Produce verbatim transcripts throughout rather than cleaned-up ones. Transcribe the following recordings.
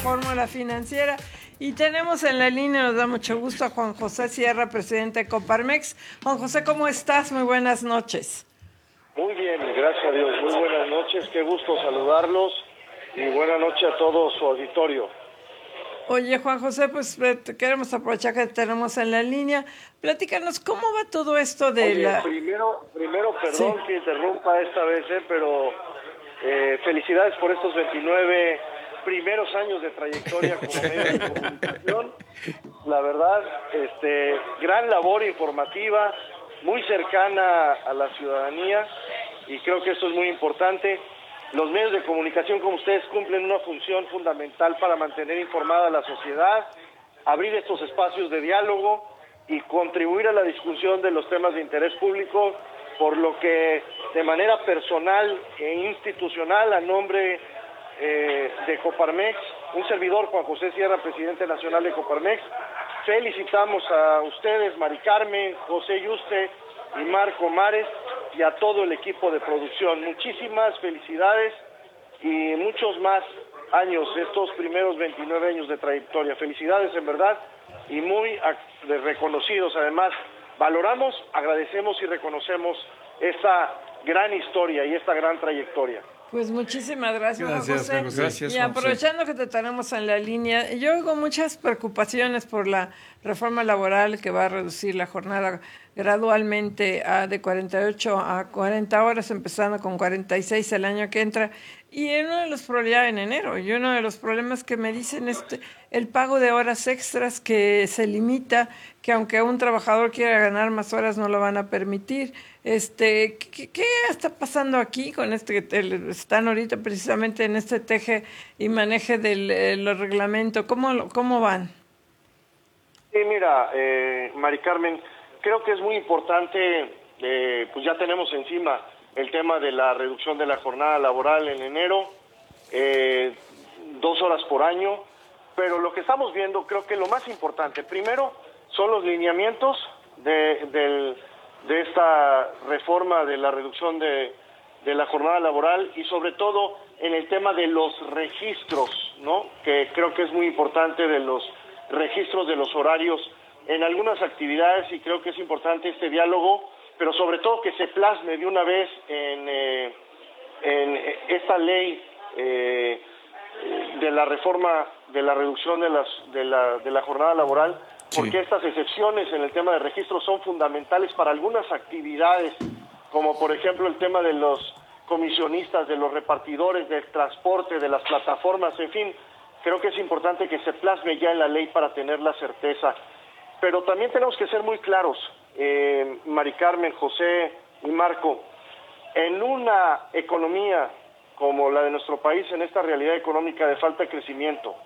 Fórmula Financiera. Y tenemos en la línea, nos da mucho gusto, a Juan José Sierra, presidente de Coparmex. Juan José, ¿cómo estás? Muy buenas noches. Muy bien, gracias a Dios. Muy buenas noches, qué gusto saludarlos y buenas noches a todo su auditorio. Oye, Juan José, pues queremos aprovechar que te tenemos en la línea. Platícanos, ¿cómo va todo esto de Oye, la...? primero, primero perdón sí. que interrumpa esta vez, eh, pero eh, felicidades por estos veintinueve primeros años de trayectoria como medio de comunicación. La verdad, este, gran labor informativa, muy cercana a la ciudadanía, y creo que esto es muy importante. Los medios de comunicación como ustedes cumplen una función fundamental para mantener informada a la sociedad, abrir estos espacios de diálogo y contribuir a la discusión de los temas de interés público, por lo que de manera personal e institucional, a nombre eh, de Coparmex, un servidor, Juan José Sierra, presidente nacional de Coparmex, felicitamos a ustedes, Mari Carmen, José Yuste y Marco Mares, y a todo el equipo de producción. Muchísimas felicidades y muchos más años, estos primeros veintinueve años de trayectoria. Felicidades en verdad y muy reconocidos. Además, valoramos, agradecemos y reconocemos esta gran historia y esta gran trayectoria. Pues muchísimas gracias, gracias Juan José. Gracias, y aprovechando que te tenemos en la línea, yo oigo muchas preocupaciones por la reforma laboral que va a reducir la jornada gradualmente a de cuarenta y ocho a cuarenta horas, empezando con cuarenta y seis el año que entra. Y uno de los problemas en enero, y uno de los problemas que me dicen es el pago de horas extras, que se limita, que aunque un trabajador quiera ganar más horas no lo van a permitir. Este, ¿qué, qué está pasando aquí con este? Están ahorita precisamente en este teje y maneje de los reglamentos. ¿Cómo, cómo van? Sí, mira, eh, Mari Carmen, creo que es muy importante, eh, pues ya tenemos encima el tema de la reducción de la jornada laboral en enero, eh, dos horas por año, pero lo que estamos viendo, creo que lo más importante, primero, son los lineamientos de, del, de esta reforma de la reducción de, de la jornada laboral y sobre todo en el tema de los registros, ¿no? Que creo que es muy importante, de los registros de los horarios en algunas actividades, y creo que es importante este diálogo, pero sobre todo que se plasme de una vez en, eh, en esta ley eh, de la reforma de la reducción de, las, de, la, de la jornada laboral, porque sí. Estas excepciones en el tema de registro son fundamentales para algunas actividades, como por ejemplo el tema de los comisionistas, de los repartidores, del transporte, de las plataformas, en fin, creo que es importante que se plasme ya en la ley para tener la certeza. Pero también tenemos que ser muy claros, eh, Mari Carmen, José y Marco, en una economía como la de nuestro país, en esta realidad económica de falta de crecimiento,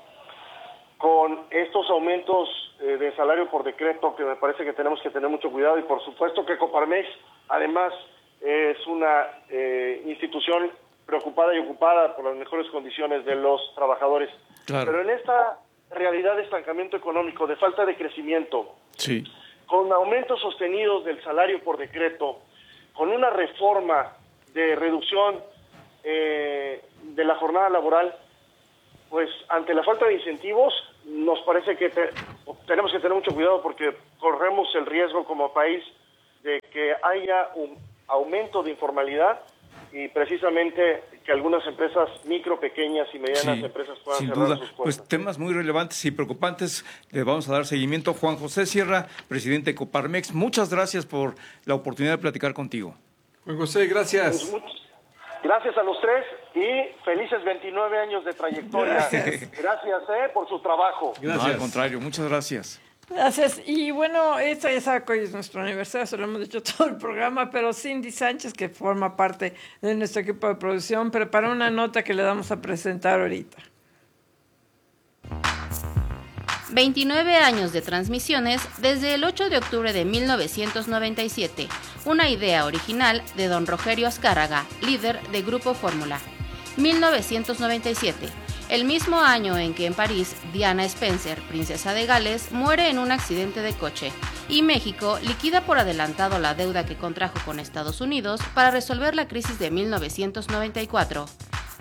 con estos aumentos eh, de salario por decreto, que me parece que tenemos que tener mucho cuidado, y por supuesto que Coparmex, además, eh, es una eh, institución preocupada y ocupada por las mejores condiciones de los trabajadores. Claro. Pero en esta realidad de estancamiento económico, de falta de crecimiento, sí. con aumentos sostenidos del salario por decreto, con una reforma de reducción eh, de la jornada laboral, pues ante la falta de incentivos, nos parece que te, tenemos que tener mucho cuidado, porque corremos el riesgo como país de que haya un aumento de informalidad y precisamente que algunas empresas micro, pequeñas y medianas sí, empresas puedan sin cerrar duda. sus puertas. Pues temas muy relevantes y preocupantes, le vamos a dar seguimiento. Juan José Sierra, presidente de Coparmex, muchas gracias por la oportunidad de platicar contigo. Juan José, gracias. Pues muchas, gracias a los tres y felices veintinueve años de trayectoria. Gracias, gracias eh, por su trabajo. Gracias. No, al contrario, muchas gracias. Gracias. Y bueno, esta ya sabe que hoy es nuestro aniversario, se lo hemos dicho todo el programa, pero Cindy Sánchez, que forma parte de nuestro equipo de producción, preparó una nota que le vamos a presentar ahorita. veintinueve años de transmisiones desde el ocho de octubre de mil novecientos noventa y siete. Una idea original de don Rogerio Azcárraga, líder de Grupo Fórmula. mil novecientos noventa y siete. El mismo año en que en París, Diana Spencer, princesa de Gales, muere en un accidente de coche, y México liquida por adelantado la deuda que contrajo con Estados Unidos para resolver la crisis de mil novecientos noventa y cuatro.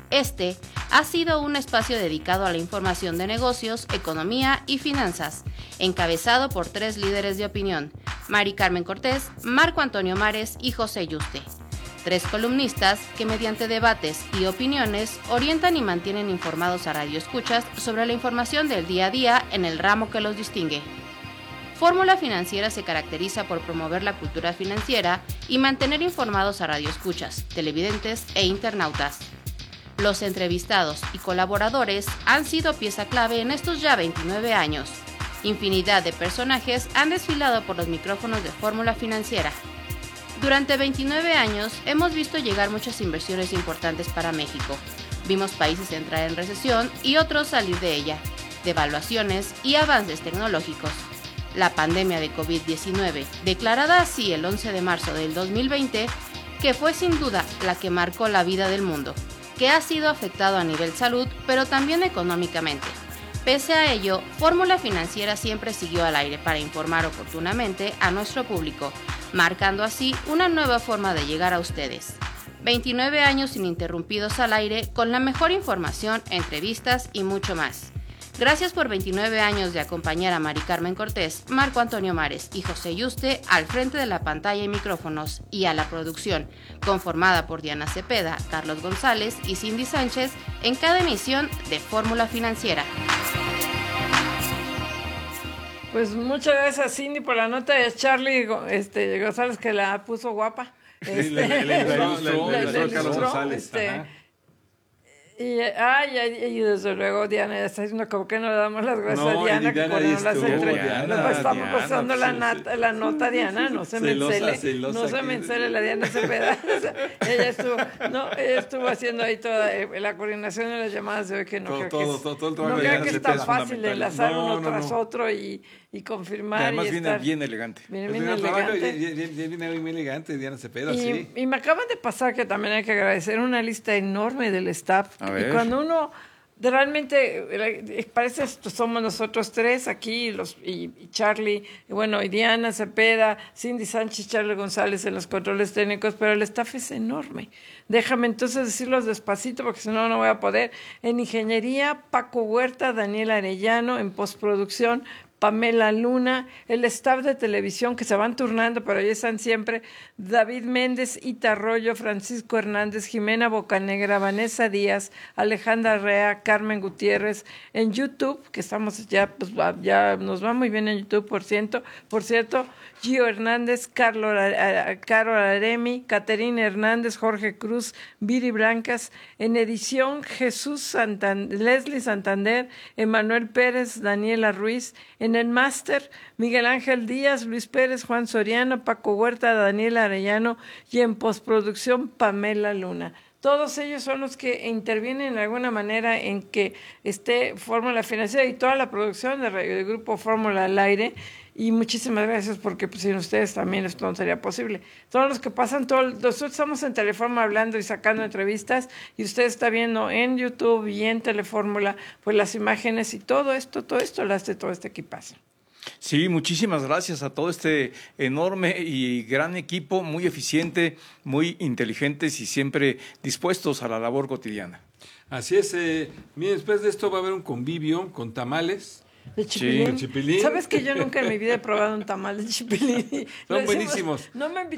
Este ha sido un espacio dedicado a la información de negocios, economía y finanzas, encabezado por tres líderes de opinión, Mari Carmen Cortés, Marco Antonio Mares y José Yuste. Tres columnistas que mediante debates y opiniones orientan y mantienen informados a radioescuchas sobre la información del día a día en el ramo que los distingue. Fórmula Financiera se caracteriza por promover la cultura financiera y mantener informados a radioescuchas, televidentes e internautas. Los entrevistados y colaboradores han sido pieza clave en estos ya veintinueve años. Infinidad de personajes han desfilado por los micrófonos de Fórmula Financiera. Durante veintinueve años hemos visto llegar muchas inversiones importantes para México. Vimos países entrar en recesión y otros salir de ella, devaluaciones y avances tecnológicos. La pandemia de COVID diecinueve, declarada así el once de marzo del dos mil veinte, que fue sin duda la que marcó la vida del mundo, que ha sido afectado a nivel salud, pero también económicamente. Pese a ello, Fórmula Financiera siempre siguió al aire para informar oportunamente a nuestro público, marcando así una nueva forma de llegar a ustedes. veintinueve años ininterrumpidos al aire con la mejor información, entrevistas y mucho más. Gracias por veintinueve años de acompañar a Mari Carmen Cortés, Marco Antonio Mares y José Yuste al frente de la pantalla y micrófonos, y a la producción, conformada por Diana Cepeda, Carlos González y Cindy Sánchez, en cada emisión de Fórmula Financiera. Pues muchas gracias, Cindy, por la nota de Charlie este, González, que la puso guapa. Este, Sí, le, le, le, le ilustró, le- le ilustró le Carlos ilustró, González. este, Ajá. Y, ay, ay, y desde luego Diana ya está diciendo como que no le damos las gracias No, a Diana, y que Diana por ahí no las estuvo, entre... Diana, nos estamos Diana, pasando pues, la, sí, nata, la nota, Diana, no se me Celosa, encele, celosa no se me que- encele la Diana Cepeda. O sea, ella estuvo, no, ella estuvo haciendo ahí toda eh, la coordinación de las llamadas de hoy, que no Todo, creo todo, que es, todo, todo el no trabajo de creo Diana que es Cepeda tan es fácil fundamental. enlazar No, uno no, tras no. otro y, y Y confirmar además y viene estar bien elegante. bien, Es bien un trabajo, elegante. y- y- y- y viene muy elegante Diana Cepeda, Y, sí. y me acaban de pasar que también hay que agradecer una lista enorme del staff. A Y ver. cuando uno de realmente, eh, parece que somos nosotros tres aquí, los y, y Charlie, y bueno, y Diana Cepeda, Cindy Sánchez, Charlie González en los controles técnicos, pero el staff es enorme. Déjame entonces decirlos despacito porque si no, no voy a poder. En ingeniería, Paco Huerta, Daniel Arellano, en postproducción, Pamela Luna, el staff de televisión que se van turnando, pero ahí están siempre, David Méndez, Ita Arroyo, Francisco Hernández, Jimena Bocanegra, Vanessa Díaz, Alejandra Rea, Carmen Gutiérrez, en YouTube, que estamos ya, pues ya nos va muy bien en YouTube, por cierto, por cierto, Gio Hernández, Carlo, Caro Aremi, Caterina Hernández, Jorge Cruz, Viri Blancas, en edición Jesús Santander, Leslie Santander, Emanuel Pérez, Daniela Ruiz, en el máster Miguel Ángel Díaz, Luis Pérez, Juan Soriano, Paco Huerta, Daniela Arellano y en postproducción Pamela Luna. Todos ellos son los que intervienen de alguna manera en que esté Fórmula Financiera y toda la producción de Radio del Grupo Fórmula al aire. Y muchísimas gracias porque pues, sin ustedes también esto no sería posible. Todos los que pasan, todo, nosotros estamos en Telefórmula hablando y sacando entrevistas y usted está viendo en YouTube y en Telefórmula pues las imágenes y todo esto, todo esto lo hace todo este equipazo. Sí, muchísimas gracias a todo este enorme y gran equipo, muy eficiente, muy inteligentes y siempre dispuestos a la labor cotidiana. Así es, eh, miren, después de esto va a haber un convivio con tamales. De chipilín. Sí, chipilín. ¿Sabes que yo nunca en mi vida he probado un tamal de chipilín? Son Lo decimos, buenísimos. No me